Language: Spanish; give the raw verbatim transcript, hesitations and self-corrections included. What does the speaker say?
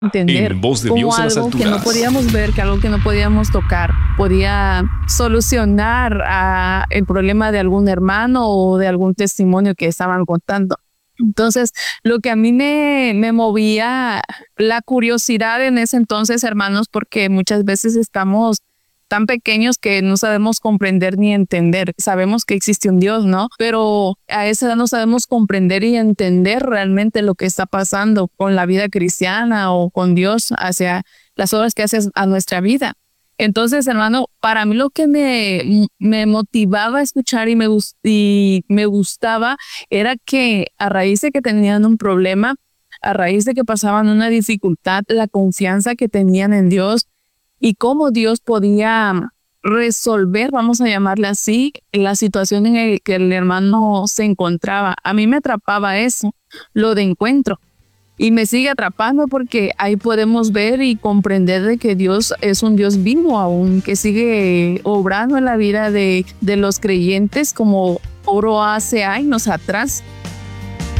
entender En Voz de como Dios a las algo que no alturas. podíamos ver, que algo que no podíamos tocar, podía solucionar a el problema de algún hermano o de algún testimonio que estaban contando. Entonces, lo que a mí me, me movía la curiosidad en ese entonces, hermanos, porque muchas veces estamos tan pequeños que no sabemos comprender ni entender. Sabemos que existe un Dios, ¿no? Pero a esa edad no sabemos comprender y entender realmente lo que está pasando con la vida cristiana o con Dios hacia las obras que hace a nuestra vida. Entonces, hermano, para mí lo que me, me motivaba a escuchar y me, gust- y me gustaba era que a raíz de que tenían un problema, a raíz de que pasaban una dificultad, la confianza que tenían en Dios y cómo Dios podía resolver, vamos a llamarle así, la situación en la que el hermano se encontraba. A mí me atrapaba eso, lo de encuentro. Y me sigue atrapando porque ahí podemos ver y comprender de que Dios es un Dios vivo aún, que sigue obrando en la vida de, de los creyentes como obró hace años atrás.